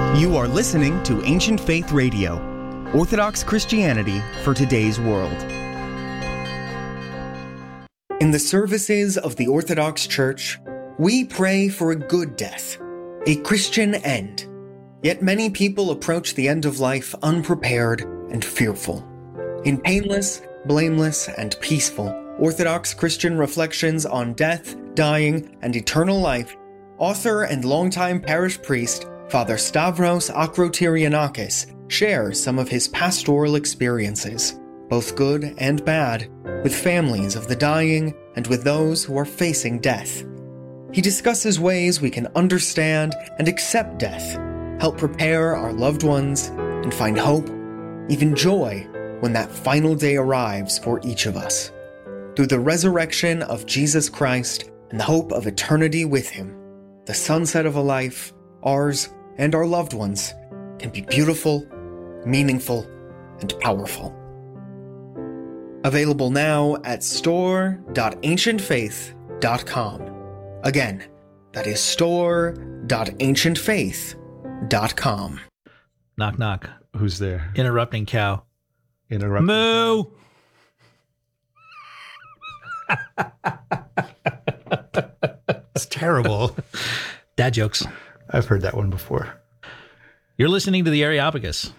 You are listening to Ancient Faith Radio, Orthodox Christianity for today's world. In the services of the Orthodox Church, we pray for a good death, a Christian end. Yet many people approach the end of life unprepared and fearful. In painless, blameless, and peaceful Orthodox Christian reflections on death, dying, and eternal life, author and longtime parish priest Father Stavros Akrotyrianakis shares some of his pastoral experiences, both good and bad, with families of the dying and with those who are facing death. He discusses ways we can understand and accept death, help prepare our loved ones, and find hope, even joy, when that final day arrives for each of us. Through the resurrection of Jesus Christ and the hope of eternity with him, the sunset of a life, ours and our loved ones, can be beautiful, meaningful, and powerful. Available now at store.ancientfaith.com. Again, that is store.ancientfaith.com. Knock, knock. Who's there? Interrupting cow. Moo! It's terrible. Dad jokes. I've heard that one before. You're listening to the Areopagus.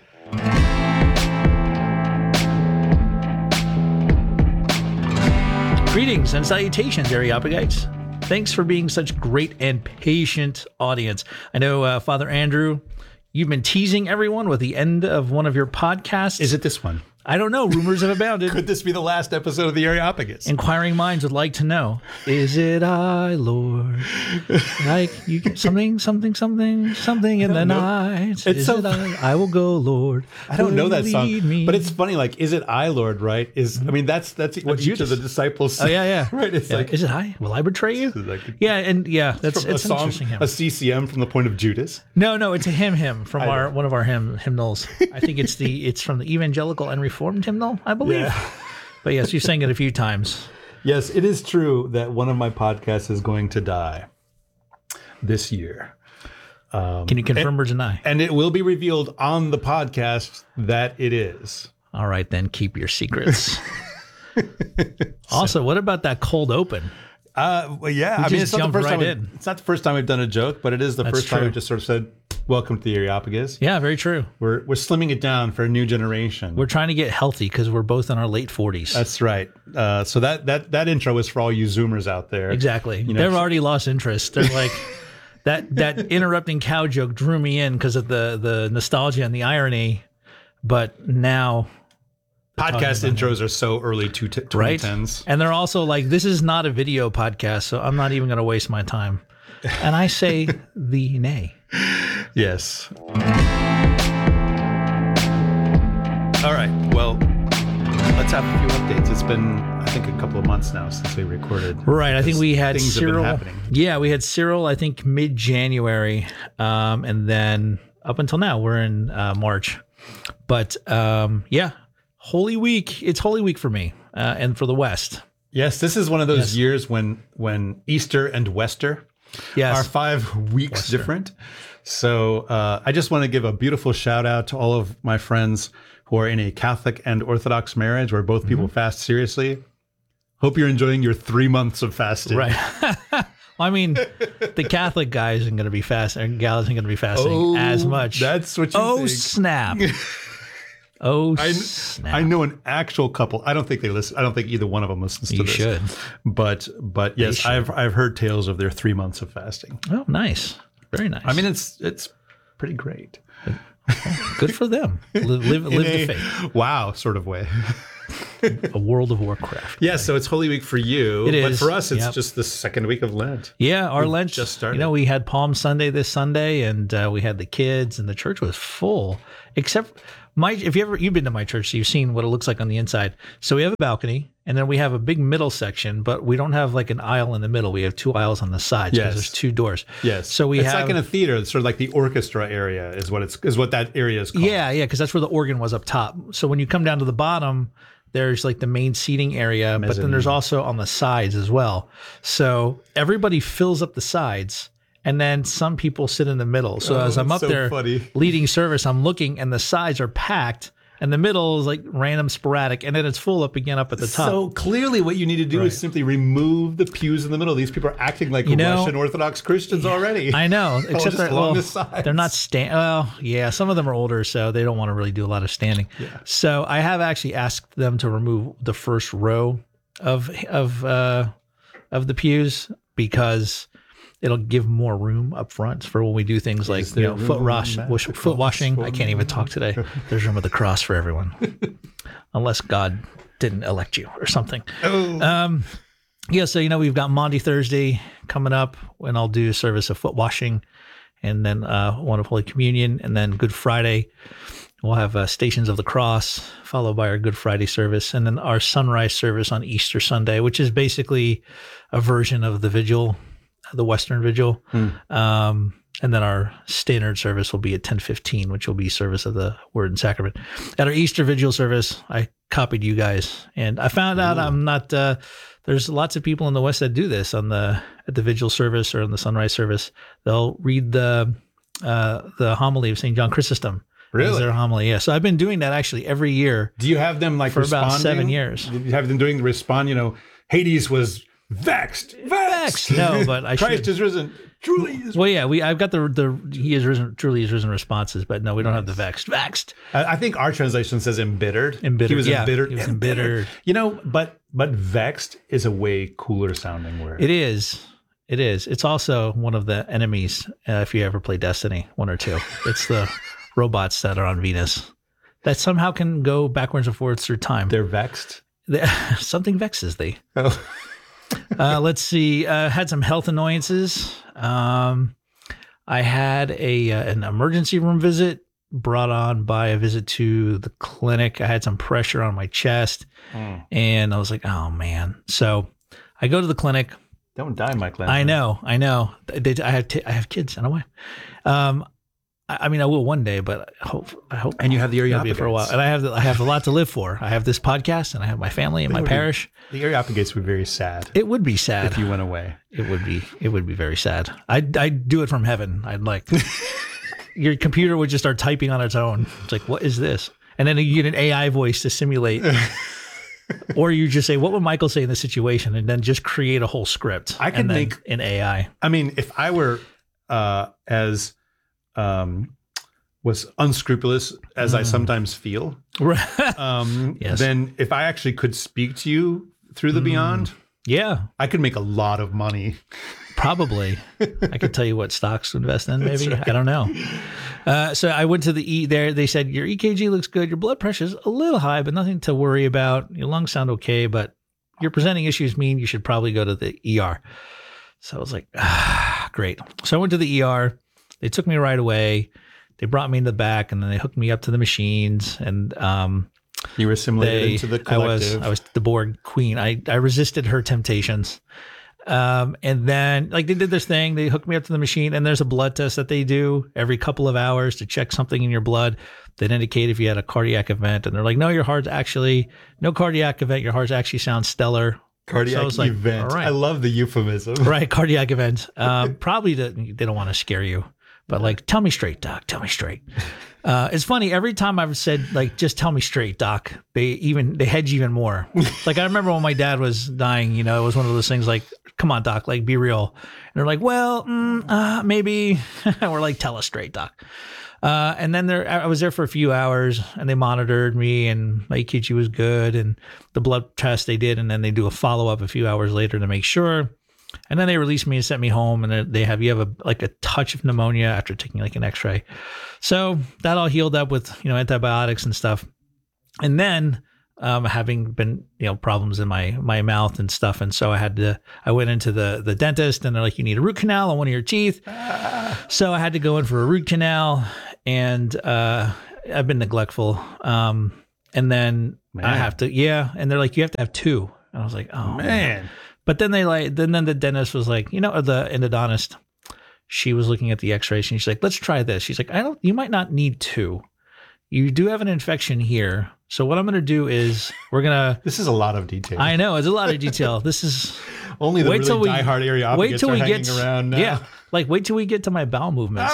Greetings and salutations, Areopagites. Thanks for being such great and patient audience. I know, Father Andrew, you've been teasing everyone with the end of one of your podcasts. Is it this one? I don't know. Rumors have abounded. Could this be the last episode of the Areopagus? Inquiring minds would like to know. Is it I, Lord? Like you, something in the night. Is it I will go, Lord. I don't know that song, me? but it's funny. Like, is it I, Lord? Right? That's what each of the disciples. Oh yeah. Right. It's like, is it I? Will I betray you? Like, That's a song, interesting hymn. a CCM from the point of Judas. No, it's a hymn from one of our hymnals. I think it's from the Evangelical and Reformed hymnal, I believe. Yeah. But yes, you sang it a few times. Yes, it is true that one of my podcasts is going to die this year. Can you confirm or deny? And it will be revealed on the podcast that it is. All right, then keep your secrets. Also, what about that cold open? Well, yeah. It's not the first time. It's not the first time we've done a joke, but it is the first time we've just sort of said, "Welcome to the Areopagus." Yeah, very true. We're slimming it down for a new generation. We're trying to get healthy because we're both in our late 40s. That's right. So that intro is for all you Zoomers out there. Exactly. They've already lost interest. They're like that interrupting cow joke drew me in because of the nostalgia and the irony, but now. Podcast intros are so early 2010s. Right? And they're also like, this is not a video podcast, so I'm not even going to waste my time. And I say the nay. Yes. All right. Well, let's have a few updates. It's been, I think, a couple of months now since we recorded. Right. I think we had Cyril. Have been happening. Yeah, we had Cyril, I think, mid-January. And then up until now, we're in March. But yeah. Holy Week. It's Holy Week for me and for the West. Yes, this is one of those years when Easter and Wester are 5 weeks different. So I just want to give a beautiful shout out to all of my friends who are in a Catholic and Orthodox marriage where both people fast seriously. Hope you're enjoying your 3 months of fasting. Right. I mean, the Catholic guy isn't going to be fasting, and gal isn't going to be fasting as much. That's what you think. Snap. Snap. I know an actual couple. I don't think they listen. I don't think either one of them listens to this. You should. But yes, I've heard tales of their 3 months of fasting. Oh, nice. Very nice. I mean, it's pretty great. Good for them. Live the faith. Wow, sort of way. A World of Warcraft. Yeah, so it's Holy Week for you. It is. But for us, it's just the second week of Lent. Yeah, our Lent just started. We had Palm Sunday this Sunday, and we had the kids, and the church was full, except if you've been to my church, so you've seen what it looks like on the inside. So we have a balcony, and then we have a big middle section, but we don't have like an aisle in the middle. We have 2 aisles on the sides because there's 2 doors. Yes. So it's like in a theater. It's sort of like the orchestra area is what that area is called. Yeah, because that's where the organ was up top. So when you come down to the bottom, there's like the main seating area, but then there's also on the sides as well. So everybody fills up the sides. and then some people sit in the middle. So as I'm up there leading service, I'm looking, and the sides are packed. And the middle is like random sporadic, and then it's full up again up at the top. So clearly what you need to do is simply remove the pews in the middle. These people are acting like Russian Orthodox Christians already. I know, except they're not some of them are older, so they don't want to really do a lot of standing. Yeah. So I have actually asked them to remove the first row of the pews because it'll give more room up front for when we do things like foot washing. I can't even talk today. There's room at the cross for everyone, unless God didn't elect you or something. So we've got Maundy Thursday coming up when I'll do a service of foot washing, and then one of Holy Communion, and then Good Friday we'll have Stations of the Cross followed by our Good Friday service, and then our sunrise service on Easter Sunday, which is basically a version of the vigil. The Western Vigil. And then our standard service will be at 10:15, which will be service of the Word and Sacrament. At our Easter Vigil service, I copied you guys, and I found out I'm not. There's lots of people in the West that do this at the Vigil service or in the Sunrise service. They'll read the homily of St. John Chrysostom. Really? As their homily, yeah. So I've been doing that actually every year. Do you have them for about 7 years? Do you have them doing the respond? Hades was vexed. No, but Christ is risen. Truly is. Well, yeah, I've got the he is risen, truly is risen responses, but no, we don't have the vexed. I think our translation says embittered. He was embittered. He was embittered. But vexed is a way cooler sounding word. It is. It's also one of the enemies. If you ever play Destiny 1 or 2, it's the robots that are on Venus that somehow can go backwards and forwards through time. They're vexed. Something vexes thee. Oh. Let's see. Had some health annoyances. I had an emergency room visit brought on by a visit to the clinic. I had some pressure on my chest, and I was like, "Oh man!" So I go to the clinic. Don't die, Mike. I know. I have kids and a wife. I mean, I will one day, but I hope. And you have the Areopagus for a while, and I have a lot to live for. I have this podcast, and I have my family and my parish. The Areopagus would be very sad. It would be sad if you went away. It would be very sad. I'd do it from heaven. I'd like your computer would just start typing on its own. It's like, what is this? And then you get an AI voice to simulate. Or you just say, what would Michael say in this situation? And then just create a whole script. I can make an AI. I mean, if I were was unscrupulous as I sometimes feel, yes. Then if I actually could speak to you through the beyond, I could make a lot of money. Probably. I could tell you what stocks to invest in, maybe. Right. I don't know. So I went to the there. They said, your EKG looks good. Your blood pressure is a little high, but nothing to worry about. Your lungs sound okay, but your presenting issues mean you should probably go to the ER. So I was like, great. So I went to the ER. They took me right away. They brought me in the back, and then they hooked me up to the machines. And you were assimilated into the collective. I was the Borg queen. I resisted her temptations. And then they did this thing. They hooked me up to the machine, and there's a blood test that they do every couple of hours to check something in your blood that indicate if you had a cardiac event. And they're like, no, your heart's actually no cardiac event. Your heart actually sounds stellar. Cardiac event. Right. I love the euphemism. Right. Cardiac event. Probably they don't want to scare you. But tell me straight, doc, tell me straight. It's funny. Every time I've said just tell me straight, doc, they hedge even more. I remember when my dad was dying, it was one of those things come on, doc, be real. And they're like, well, maybe. We're like, tell us straight, doc. And then I was there for a few hours, and they monitored me, and my EKG was good, and the blood test they did, and then they do a follow-up a few hours later to make sure. And then they released me and sent me home, and you have a touch of pneumonia after taking an x-ray. So that all healed up with, antibiotics and stuff. And then having been, problems in my mouth and stuff. And so I went into the dentist, and they're like, you need a root canal on one of your teeth. So I had to go in for a root canal, and I've been neglectful. And then I have to, and they're like, you have to have 2. And I was like, oh man. But then then the dentist was like, the endodontist, she was looking at the x-rays, and she's like, let's try this. She's like, you might not need 2. You do have an infection here. So what I'm going to do is This is a lot of detail. I know, it's a lot of detail. This is only the really diehard Areopagus are hanging around now. Yeah, like wait till we get to my bowel movements.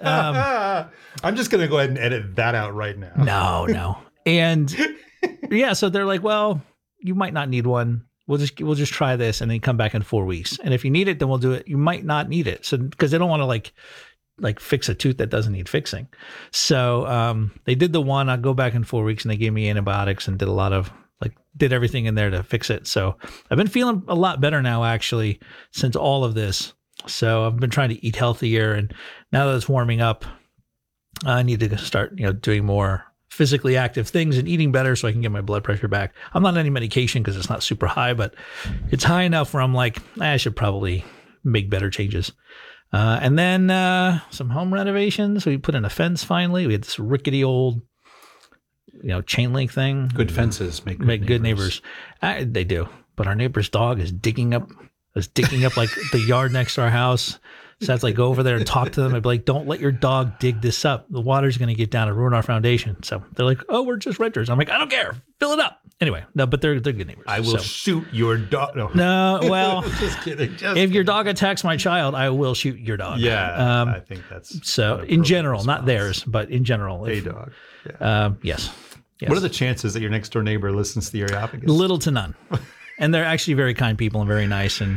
I'm just going to go ahead and edit that out right now. No. And yeah, so they're like, well, you might not need one. We'll just try this and then come back in 4 weeks. And if you need it, then we'll do it. You might not need it. So because they don't want to like fix a tooth that doesn't need fixing. So they did the one. I'll go back in 4 weeks, and they gave me antibiotics and did everything in there to fix it. So I've been feeling a lot better now, actually, since all of this. So I've been trying to eat healthier, and now that it's warming up, I need to start doing more physically active things and eating better so I can get my blood pressure back. I'm not on any medication because it's not super high, but it's high enough where I'm like, I should probably make better changes. And then some home renovations. We put in a fence finally. We had this rickety old, chain link thing. Good fences make good neighbors. They do. But our neighbor's dog is digging up like the yard next to our house. So I have to go over there and talk to them. I'd be like, don't let your dog dig this up. The water's going to get down and ruin our foundation. So they're like, oh, we're just renters. I'm like, I don't care. Fill it up. Anyway, no, but they're good neighbors. I will shoot your dog. No, well, just kidding. If your dog attacks my child, I will shoot your dog. Yeah, I think that's so in general, response. Not theirs, but in general. A dog. Yeah. Yes. What are the chances that your next door neighbor listens to the Areopagus? Little to none. And they're actually very kind people and very nice. And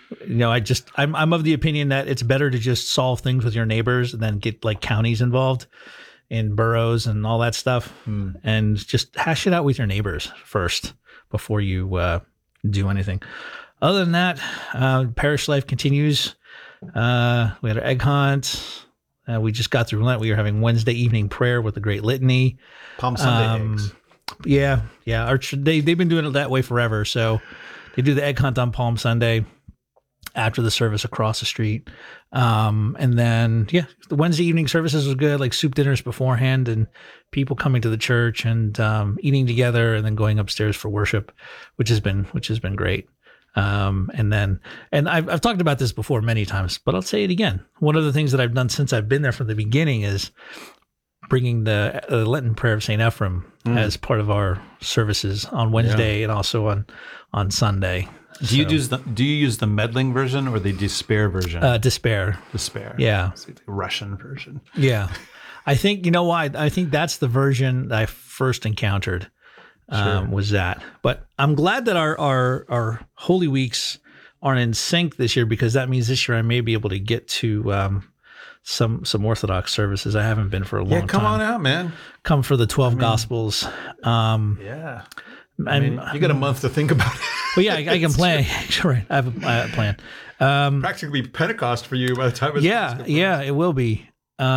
I'm of the opinion that it's better to just solve things with your neighbors than get counties involved in boroughs and all that stuff, and just hash it out with your neighbors first before you do anything. Other than that, parish life continues. We had our egg hunt. We just got through Lent. We were having Wednesday evening prayer with the Great Litany. Palm Sunday eggs. Yeah. They've been doing it that way forever. So they do the egg hunt on Palm Sunday after the service across the street. And then, the Wednesday evening services was good, like soup dinners beforehand and people coming to the church and eating together and then going upstairs for worship, which has been great. And I've talked about this before many times, but I'll say it again. One of the things that I've done since I've been there from the beginning is bringing the Lenten prayer of St. Ephrem as part of our services on Wednesday and also on Sunday. Do you use the meddling version or the despair version? Despair. Yeah. It's like the Russian version. Yeah. I think, why? I think that's the version that I first encountered was that. But I'm glad that our Holy Weeks aren't in sync this year, because that means this year I may be able to get to some Orthodox services. I haven't been for a long time. Yeah, come on out, man. Come for the 12 Gospels. Yeah. I mean, you got a month to think about it. Well, yeah, I can plan. Sure, I have a plan. Practically Pentecost for you by the time it's it will be.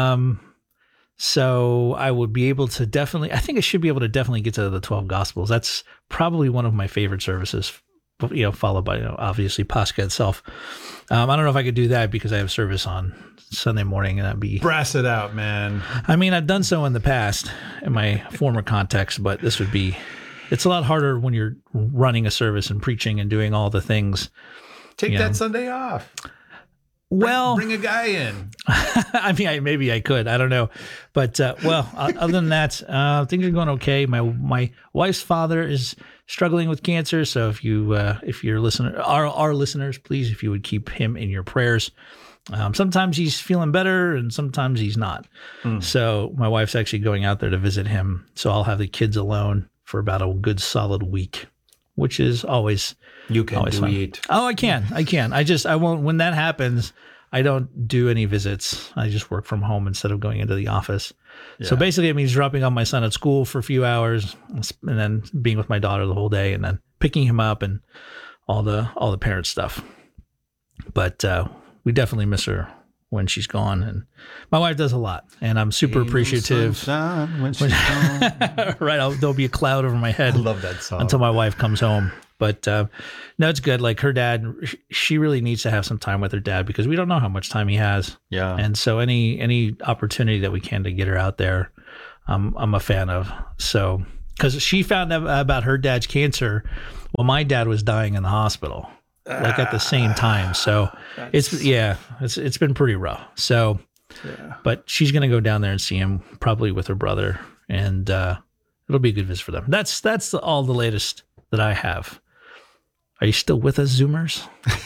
So I would be able to definitely get to the 12 Gospels. That's probably one of my favorite services, followed by, obviously Pascha itself. I don't know if I could do that because I have service on Sunday morning, and that'd be... Brass it out, man. I mean, I've done so in the past in my former context, but this would be... It's a lot harder when you're running a service and preaching and doing all the things. Take that Sunday off. Well, bring a guy in. I mean, maybe I could. I don't know, but other than that, things are going okay. My wife's father is struggling with cancer, so if you're our listeners, please, if you would keep him in your prayers. Sometimes he's feeling better, and sometimes he's not. So my wife's actually going out there to visit him. So I'll have the kids alone for about a good solid week, which is always fun. Oh, I can. I won't, when that happens, I don't do any visits. I just work from home instead of going into the office. Yeah. So basically it means dropping off my son at school for a few hours and then being with my daughter the whole day and then picking him up and all the parent stuff. But we definitely miss her when she's gone, and my wife does a lot, and I'm super appreciative. When she's gone. Right, there'll be a cloud over my head. I love that song. Until my wife comes home. But no, it's good. Like her dad, she really needs to have some time with her dad because we don't know how much time he has. Yeah. And so any opportunity that we can to get her out there, I'm a fan of. So because she found out about her dad's cancer while my dad was dying in the hospital. Like at the same time. So it's been pretty rough. So, but she's going to go down there and see him probably with her brother. And it'll be a good visit for them. That's all the latest that I have. Are you still with us, Zoomers?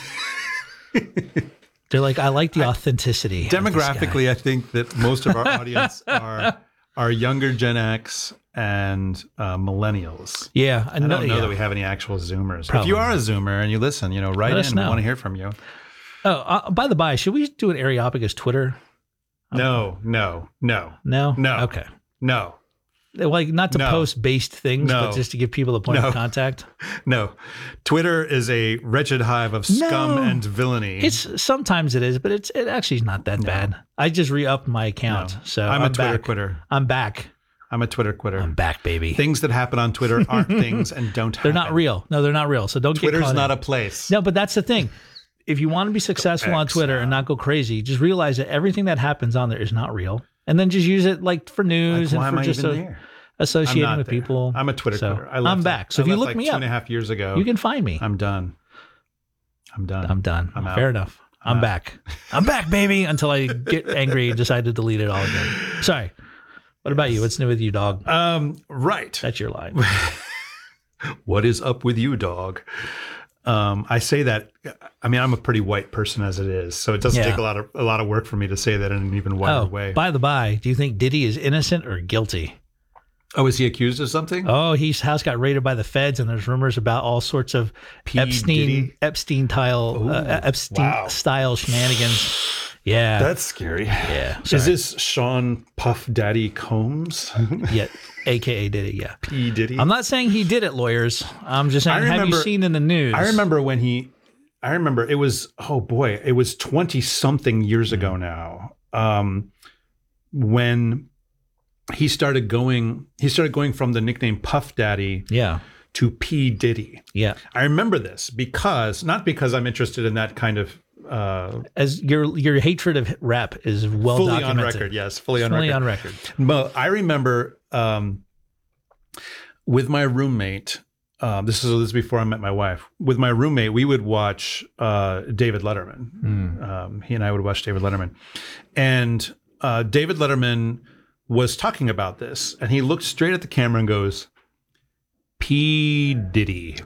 They're like, I like the authenticity. Demographically, I think that most of our audience are younger Gen X and millennials. Yeah. I don't know that we have any actual Zoomers. Probably. If you are a Zoomer and you listen, write in. We want to hear from you. Oh, by the by, should we do an Areopagus Twitter? No. No? Okay. No. Like, not to post based things, but just to give people a point of contact? No. Twitter is a wretched hive of scum and villainy. Sometimes it is, but it actually is not that bad. I just re-upped my account. So I'm a Twitter quitter. I'm back. I'm a Twitter quitter. I'm back, baby. Things that happen on Twitter aren't things and don't happen. They're not real. No, they're not real. So don't Twitter's get caught not a place. No, but that's the thing. If you want to be successful on Twitter and not go crazy, just realize that everything that happens on there is not real. And then just use it like for news and for just associating with people. I'm a Twitter quitter. I'm back. So if you look me up 2.5 years ago, you can find me. I'm done. I'm done. I'm out. Fair enough. I'm back. I'm back, baby, until I get angry and decide to delete it all again. Sorry. What about you? What's new with you, dog? Right. That's your line. What is up with you, dog? I say that. I mean, I'm a pretty white person as it is, so it doesn't take a lot of work for me to say that in an even wider way. By the by, do you think Diddy is innocent or guilty? Oh, is he accused of something? Oh, his house got raided by the feds, and there's rumors about all sorts of Epstein-style shenanigans. Yeah, that's scary. Yeah, is this Sean Puff Daddy Combs? Yeah, AKA Diddy. Yeah, P Diddy. I'm not saying he did it, lawyers. I'm just saying. Have you seen in the news? I remember it was. Oh boy, it was 20 something years ago now. When he started going from the nickname Puff Daddy. Yeah. To P Diddy. Yeah. I remember this not because I'm interested in that kind of. As your hatred of rap is well fully documented. on record, yes, fully on record. But I remember with my roommate. This is before I met my wife. With my roommate, we would watch David Letterman. He and I would watch David Letterman, and David Letterman was talking about this, and he looked straight at the camera and goes, "P Diddy,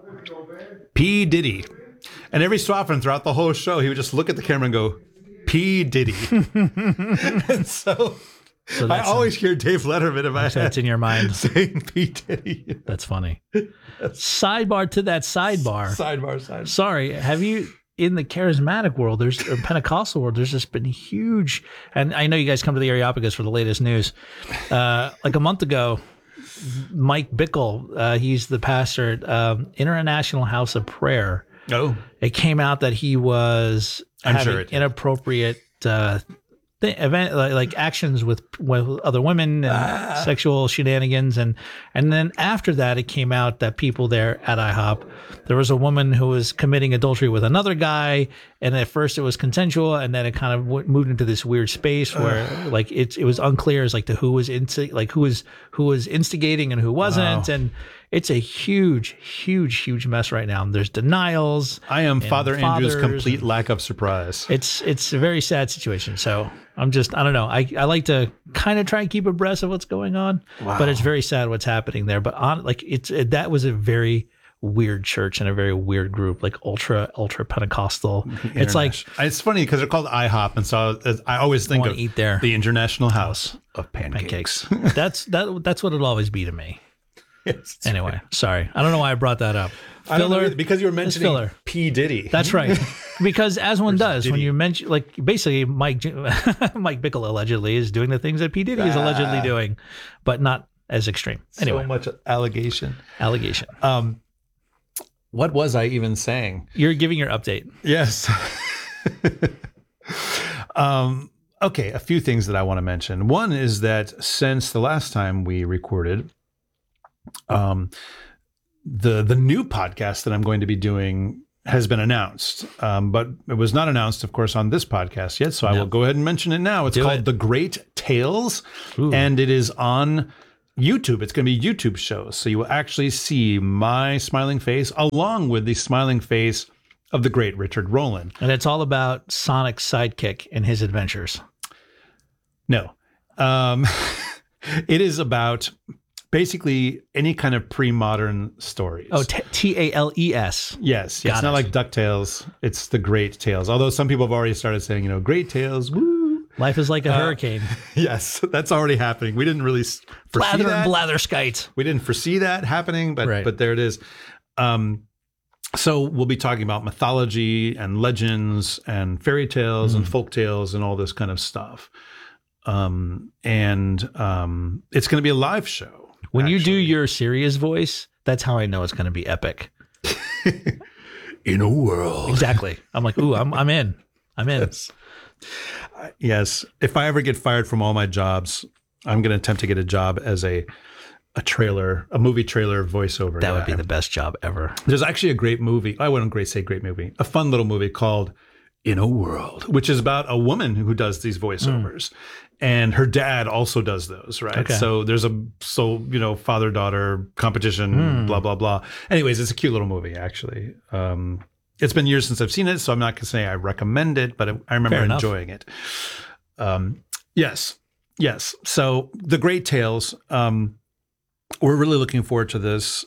P Diddy." And every so often throughout the whole show, he would just look at the camera and go, P. Diddy. And so I always hear Dave Letterman in my head. That's in your mind. Saying P. Diddy. That's funny. Sidebar to that sidebar. Sidebar. Sorry, have you, in the charismatic world, or Pentecostal world, there's just been huge, and I know you guys come to the Areopagus for the latest news. Like a month ago, Mike Bickle, he's the pastor at International House of Prayer. Oh, it came out that he was having inappropriate event like actions with other women and sexual shenanigans, and then after that, it came out that people there at IHOP, there was a woman who was committing adultery with another guy, and at first it was consensual, and then it kind of moved into this weird space where like it was unclear as like to who was who was instigating and who wasn't, and it's a huge mess right now. There's denials. I am Father Andrew's complete lack of surprise. It's a very sad situation. So I don't know. I like to kind of try and keep abreast of what's going on, but it's very sad what's happening there. But that was a very weird church and a very weird group, like ultra Pentecostal. It's funny because they're called IHOP, and so I always think of eat there. The International House of Pancakes. That's what it'll always be to me. Yes, anyway, right. Sorry. I don't know why I brought that up. Filler, because you were mentioning P. Diddy. That's right. Because as one does, when you mention, like, basically Mike Bickle allegedly is doing the things that P. Diddy is allegedly doing, but not as extreme. Anyway. So much allegation. What was I even saying? You're giving your update. Yes. Okay, a few things that I want to mention. One is that since the last time we recorded, the new podcast that I'm going to be doing has been announced, but it was not announced, of course, on this podcast yet. So I will go ahead and mention it now. It's called The Great Tales, and it is on YouTube. It's going to be a YouTube show. So you will actually see my smiling face along with the smiling face of the great Richard Rowland. And it's all about Sonic's sidekick and his adventures. No. It is about basically any kind of pre-modern stories. Oh, Tales. Yes. It's not like DuckTales. It's the Great Tales. Although some people have already started saying, Great Tales, woo. Life is like a hurricane. Yes, that's already happening. We didn't really foresee that. Blatherskite. We didn't foresee that happening, but there it is. So we'll be talking about mythology and legends and fairy tales and folk tales and all this kind of stuff. And it's going to be a live show. When you do your serious voice, that's how I know it's going to be epic. In a world. Exactly. I'm like, ooh, I'm in. I'm in. Yes. If I ever get fired from all my jobs, I'm going to attempt to get a job as a movie trailer voiceover. That would be the best job ever. There's actually a great movie. I wouldn't say great movie. A fun little movie called In a World, which is about a woman who does these voiceovers. And her dad also does those, right? Okay. So there's father-daughter competition, blah, blah, blah. Anyways, it's a cute little movie, actually. It's been years since I've seen it, so I'm not going to say I recommend it, but I remember enjoying it. Yes. So the Great Tales, we're really looking forward to this.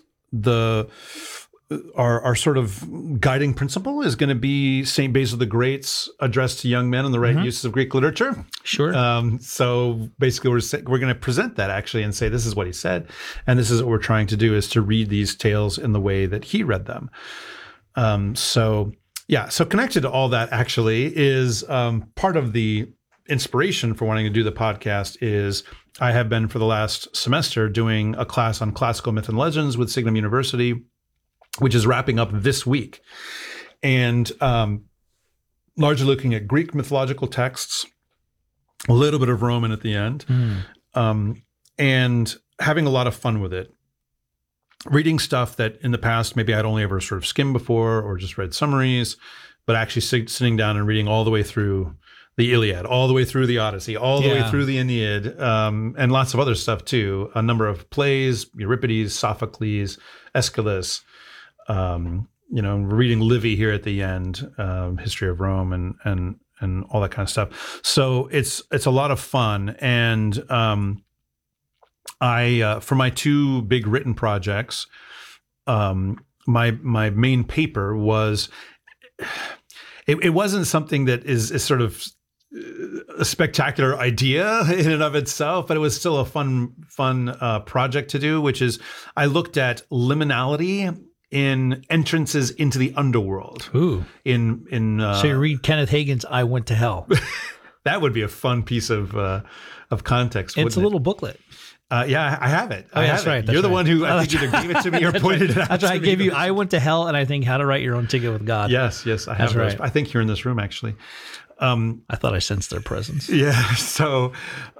Our sort of guiding principle is going to be St. Basil the Great's address to young men on the right uses of Greek literature. Sure. So basically, we're going to present that actually and say this is what he said, and this is what we're trying to do is to read these tales in the way that he read them. So connected to all that actually is part of the inspiration for wanting to do the podcast is I have been for the last semester doing a class on classical myth and legends with Signum University, which is wrapping up this week. And largely looking at Greek mythological texts, a little bit of Roman at the end, and having a lot of fun with it. Reading stuff that in the past maybe I'd only ever sort of skimmed before or just read summaries, but actually sitting down and reading all the way through the Iliad, all the way through the Odyssey, all the way through the Aeneid, and lots of other stuff too. A number of plays, Euripides, Sophocles, Aeschylus, reading Livy here at the end, History of Rome and all that kind of stuff. So it's a lot of fun. And I for my two big written projects, my main paper was it wasn't something that is sort of a spectacular idea in and of itself, but it was still a fun project to do, which is I looked at liminality in entrances into the underworld. Ooh. So you read Kenneth Hagen's I Went to Hell. That would be a fun piece of context. It's a little booklet. Yeah, I have it. Oh, that's right. You're the one who I think either gave it to me or pointed it out. That's right. I gave you I Went to Hell and I think How to Write Your Own Ticket with God. Yes, I have those. Right. I think you're in this room actually. I thought I sensed their presence. Yeah. So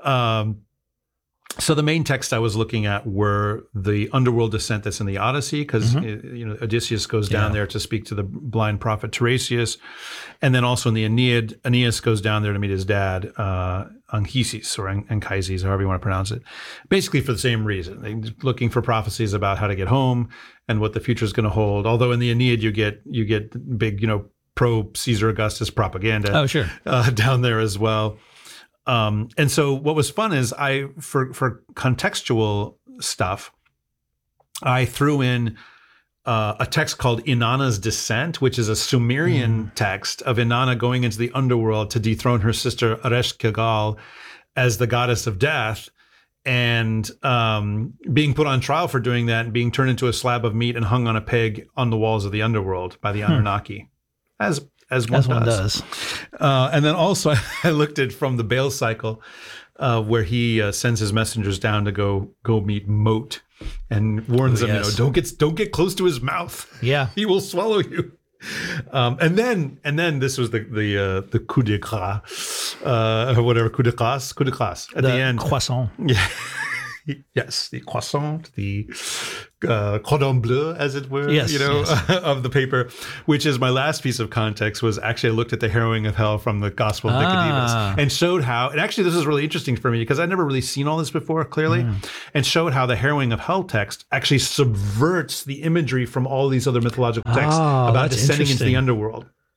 the main text I was looking at were the underworld descent that's in the Odyssey, because Odysseus goes down there to speak to the blind prophet Tiresias, and then also in the Aeneid, Aeneas goes down there to meet his dad, Anchises or Anchises, however you want to pronounce it, basically for the same reason. They're looking for prophecies about how to get home and what the future is going to hold. Although in the Aeneid you get big, pro Caesar Augustus propaganda. Oh, sure. Down there as well. And so what was fun is for contextual stuff, I threw in a text called Inanna's Descent, which is a Sumerian text of Inanna going into the underworld to dethrone her sister Eresh-ki-gal as the goddess of death, and being put on trial for doing that and being turned into a slab of meat and hung on a peg on the walls of the underworld by the Anunnaki, as one does. And then also I looked at from the Baal cycle, where he sends his messengers down to go meet Moat and warns them, don't get close to his mouth. Yeah, he will swallow you. And then this was the coup de grace, whatever, coup de grace at the end. Croissant. Yeah. Yes, the croissant, the cordon bleu, as it were, of the paper, which is my last piece of context, was actually I looked at the harrowing of hell from the Gospel of Nicodemus and showed how, and actually this is really interesting for me because I'd never really seen all this before clearly, and showed how the harrowing of hell text actually subverts the imagery from all these other mythological texts about descending into the underworld.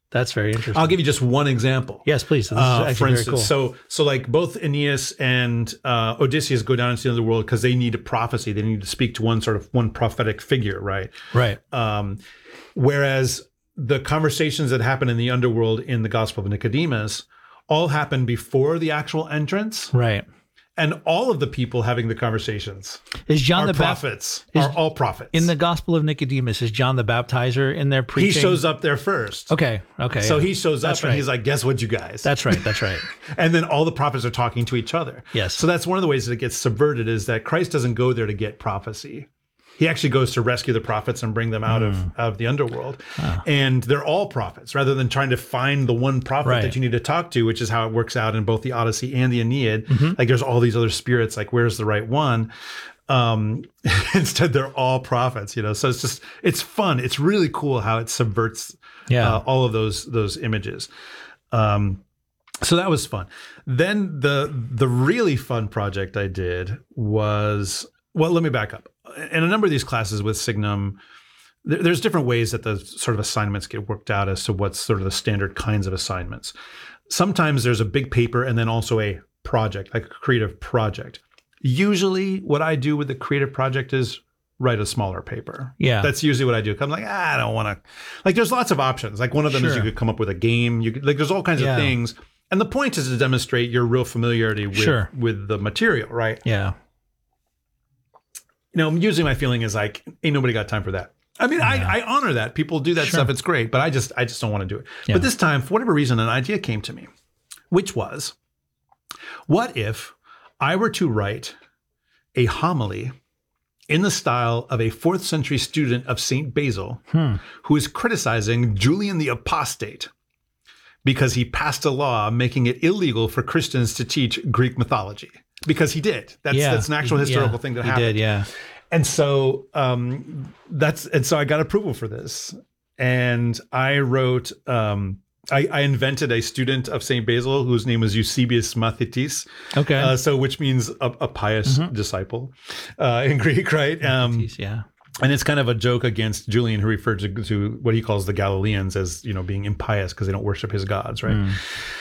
That's very interesting. I'll give you just one example. Yes, please. This is actually for instance, very cool. so like both Aeneas and Odysseus go down into the underworld because they need a prophecy. They need to speak to one prophetic figure, right? Right. Whereas the conversations that happen in the underworld in the Gospel of Nicodemus all happen before the actual entrance. Right. And all of the people having the conversations is John the prophets. Are all prophets. In the Gospel of Nicodemus, is John the Baptizer in there preaching? He shows up there first. Okay. So he shows up and he's like, guess what, you guys? That's right. And then all the prophets are talking to each other. Yes. So that's one of the ways that it gets subverted, is that Christ doesn't go there to get prophecy. He actually goes to rescue the prophets and bring them out of the underworld. And they're all prophets, rather than trying to find the one prophet that you need to talk to, which is how it works out in both the Odyssey and the Aeneid. Like there's all these other spirits, like where's the right one? Instead, they're all prophets, So it's fun. It's really cool how it subverts all of those images. So that was fun. Then the really fun project I did was, well, let me back up. In a number of these classes with Signum, there's different ways that the sort of assignments get worked out as to what's sort of the standard kinds of assignments. Sometimes there's a big paper and then also a project, like a creative project. Usually what I do with the creative project is write a smaller paper. Yeah. That's usually what I do. I'm like, I don't want to, like, there's lots of options. Like one of them is you could come up with a game. You could, like, there's all kinds of things. And the point is to demonstrate your real familiarity with the material, right? Yeah. Usually my feeling is like, ain't nobody got time for that. I mean, I honor that. People do that stuff. It's great, but I just don't want to do it. Yeah. But this time, for whatever reason, an idea came to me, which was, what if I were to write a homily in the style of a 4th century student of St. Basil who is criticizing Julian the Apostate because he passed a law making it illegal for Christians to teach Greek mythology. Because he did. That's an actual historical thing that happened. He did, yeah. And so so I got approval for this. And I wrote, I invented a student of St. Basil whose name was Eusebius Mathitis. Okay. So which means a pious disciple in Greek, right? Mathitis, yeah. And it's kind of a joke against Julian, who referred to what he calls the Galileans as, being impious because they don't worship his gods, right?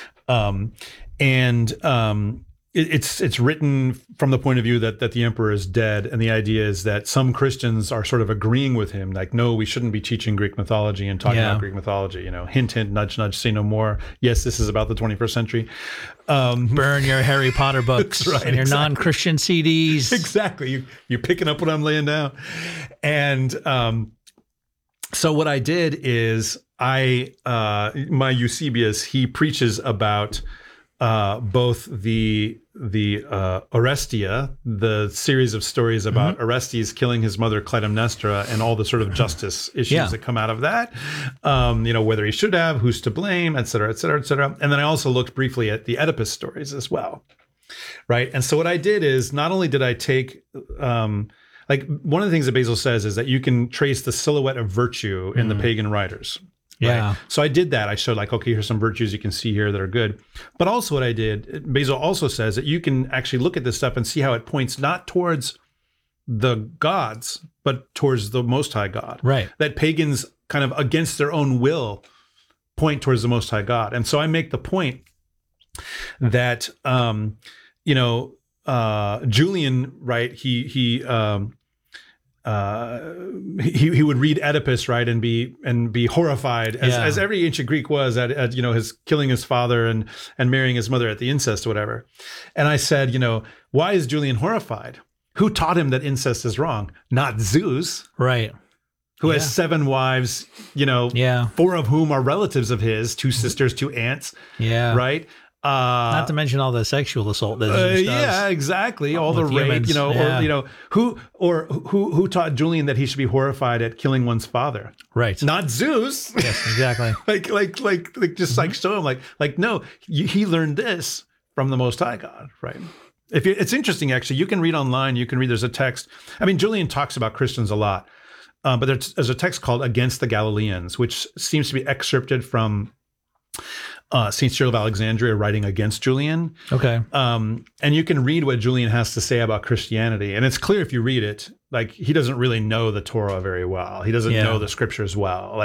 It's written from the point of view that the emperor is dead, and the idea is that some Christians are sort of agreeing with him, like, no, we shouldn't be teaching Greek mythology and talking about Greek mythology. Hint, hint, nudge, nudge, say no more. Yes, this is about the 21st century. Burn your Harry Potter books and your non-Christian CDs. Exactly, you're picking up what I'm laying down, and so what I did is my Eusebius, he preaches about both the Orestia, the series of stories about Orestes killing his mother Clytemnestra, and all the sort of justice issues that come out of that. Whether he should have, who's to blame, et cetera, et cetera, et cetera. And then I also looked briefly at the Oedipus stories as well, right? And so what I did is, not only did I take, like, one of the things that Basil says is that you can trace the silhouette of virtue in the pagan writers. Yeah. Right? So I did that. I showed, like, okay, here's some virtues you can see here that are good. But also what I did, Basil also says that you can actually look at this stuff and see how it points not towards the gods, but towards the Most High God. Right. That pagans kind of against their own will point towards the Most High God. And so I make the point that, Julian, right, he would read Oedipus, right, and be horrified, as every ancient Greek was at his killing his father and marrying his mother at the incest or whatever. And I said, why is Julian horrified? Who taught him that incest is wrong? Not Zeus, right? Who has 7 wives, 4 of whom are relatives of his, 2 sisters, 2 aunts, right? Not to mention all the sexual assault that Zeus does. Yeah, exactly. All the rape, who taught Julian that he should be horrified at killing one's father? Right. Not Zeus. Yes, exactly. like show him no, he learned this from the Most High God, right? It's interesting, actually. You can read online. There's a text. I mean, Julian talks about Christians a lot, but there's a text called "Against the Galileans," which seems to be excerpted from St. Cyril of Alexandria writing against Julian. Okay. And you can read what Julian has to say about Christianity. And it's clear if you read it, like, he doesn't really know the Torah very well. He doesn't know the scriptures well.